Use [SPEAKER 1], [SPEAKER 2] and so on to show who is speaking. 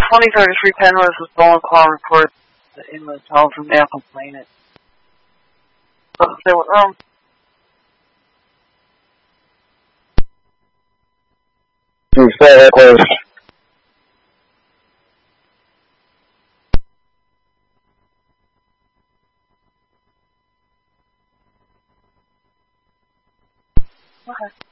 [SPEAKER 1] 2033 Penrose with stolen car report. The inlet call from now complainant. Say what wrong?
[SPEAKER 2] You stay that close.
[SPEAKER 1] Okay.